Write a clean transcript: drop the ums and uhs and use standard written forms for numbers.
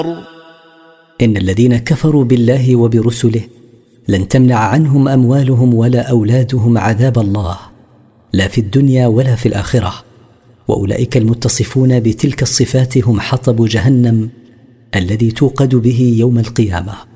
إن الذين كفروا بالله وبرسله لن تمنع عنهم أموالهم ولا أولادهم عذاب الله، لا في الدنيا ولا في الآخرة، وأولئك المتصفون بتلك الصفات هم حطب جهنم الذي توقد به يوم القيامة.